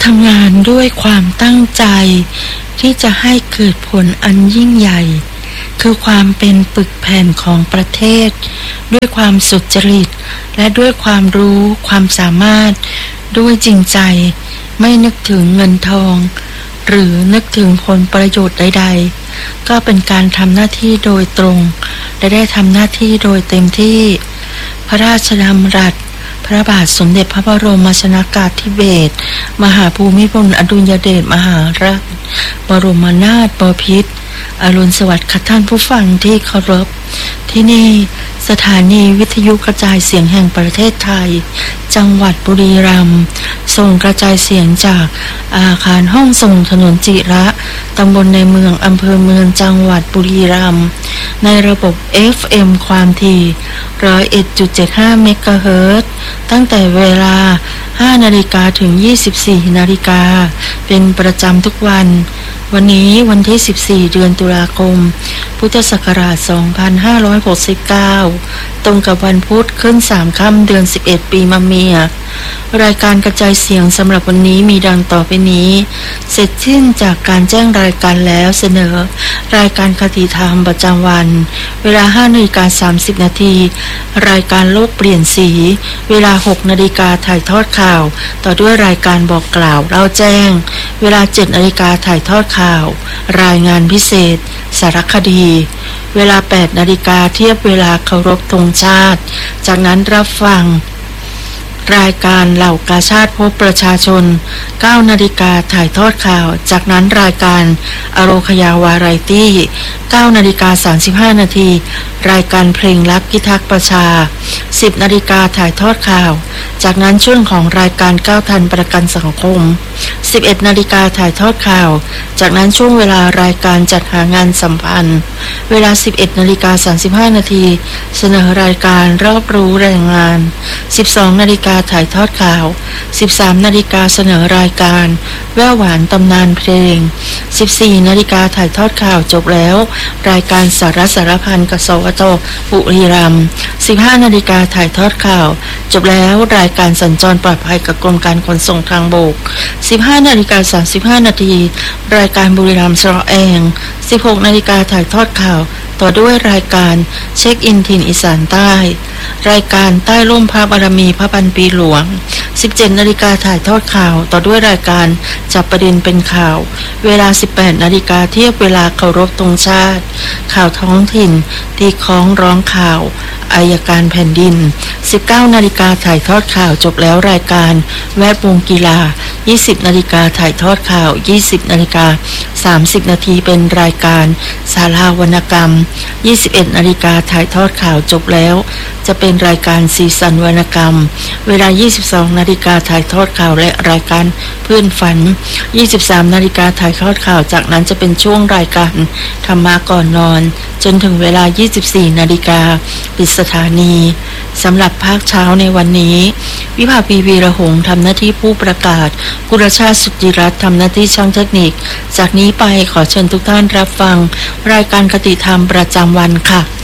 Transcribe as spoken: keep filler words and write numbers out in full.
ทำงานด้วยความตั้งใจที่จะให้เกิดผลอันยิ่งใหญ่คือความเป็นปึกแผ่นของประเทศด้วยความสุจริตและด้วยความรู้ความสามารถด้วยจริงใจไม่นึกถึงเงินทองหรือนึกถึงผลประโยชน์ใดๆก็เป็นการทำหน้าที่โดยตรงและได้ทำหน้าที่โดยเต็มที่พระราชดำรัสพระบาทสมเด็จพระบรมชนกาธิเบศรมหาภูมิพลอดุลยเดชมหาราชบรมนาถบพิตรอรุณสวัสดิ์ค่ะท่านผู้ฟังที่เคารพที่นี่สถานีวิทยุกระจายเสียงแห่งประเทศไทยจังหวัดบุรีรัมย์ส่งกระจายเสียงจากอาคารห้องส่งถนนจิระตำบลในเมืองอำเภอเมืองจังหวัดบุรีรัมย์ในระบบ เอฟ เอ็ม ความถี่ หนึ่งร้อยเอ็ดจุดเจ็ดห้า เมกะเฮิรตซ์ตั้งแต่เวลา ห้านาฬิกาถึง ยี่สิบสี่นาฬิกาเป็นประจำทุกวันวันนี้วันที่สิบสี่เดือนตุลาคมพุทธศักราชสองพันห้าร้อยหกสิบเก้าตรงกับวันพุธขึ้นสามค่ำเดือนสิบเอ็ดปีมะเมียรายการกระจายเสียงสำหรับวันนี้มีดังต่อไปนี้เสร็จสิ้นจากการแจ้งรายการแล้วเสนอรายการคติธรรมประจำวันเวลา ห้านาฬิกาสามสิบนาทีรายการโลกเปลี่ยนสีเวลา หกนาฬิกาถ่ายทอดข่าวต่อด้วยรายการบอกกล่าวเล่าแจ้งเวลา เจ็ดนาฬิกาถ่ายทอดข่าวรายงานพิเศษสารคดีเวลา แปดนาฬิกาเทียบเวลาเคารพธงชาติจากนั้นรับฟังรายการเหล่ากาชาติพบประชาชน เก้านาฬิกาถ่ายทอดข่าวจากนั้นรายการอโรคยาวาไรตี้ เก้านาฬิกาสามสิบห้านาทีรายการเพลงรักพิทักษ์ประชา สิบนาฬิกาถ่ายทอดข่าวจากนั้นช่วงของรายการก้าวทันประกันสังคม สิบเอ็ดนาฬิกาถ่ายทอดข่าวจากนั้นช่วงเวลารายการจัดหางานสัมพันธ์เวลา สิบเอ็ดนาฬิกาสามสิบห้านาทีเสนอรายการรอบรู้แรงงาน สิบสองนาฬิกาถ่ายทอดข่าว สิบสามนาฬิกาเสนอรายการแว่วหวานตำนานเพลง สิบสี่นาฬิกาถ่ายทอดข่าวจบแล้วรายการสาระสารพันกับสวทบุรีรัมย์ สิบห้านาฬิกาถ่ายทอดข่าวจบแล้วรายการสัญจรปลอดภัยกับกรมการขนส่งทางบก สิบห้านาฬิกาสามสิบห้านาทีรายการบุรีรัมย์สระแอง สิบหกนาฬิกาถ่ายทอดข่าวต่อด้วยรายการเช็คอินถิ่นอีสานใต้รายการใต้ร่มพระบารมีพระพันปีหลวง สิบเจ็ดนาฬิกาถ่ายทอดข่าวต่อด้วยรายการจับประเด็นเป็นข่าวเวลา สิบแปดนาฬิกาเทียบเวลาเคารพธงชาติข่าวท้องถิ่นตีคล้องร้องข่าวอัยการแผ่นดิน สิบเก้านาฬิกาถ่ายทอดข่าวจบแล้วรายการแวดวงกีฬา ยี่สิบนาฬิกาถ่ายทอดข่าว ยี่สิบนาฬิกาสามสิบนาทีเป็นรายการศาลาวรรณกรรม ยี่สิบเอ็ดนาฬิกาถ่ายทอดข่าวจบแล้วจะเป็นรายการสีสันวรรณกรรมเวลา ยี่สิบสองนาฬิกาถ่ายทอดข่าวและรายการเพื่อนฝัน ยี่สิบสามนาฬิกาถ่ายทอดข่าวจากนั้นจะเป็นช่วงรายการธรรมะก่อนนอนจนถึงเวลา ยี่สิบสี่นาฬิกาปิดสถานีสำหรับภาคเช้าในวันนี้วิภาวีวีระหงษ์ทำหน้าที่ผู้ประกาศกุลชาติสุจิรัตน์ทำหน้าที่ช่างเทคนิคจากนี้ไปขอเชิญทุกท่านรับฟังรายการคติธรรมประจำวันค่ะ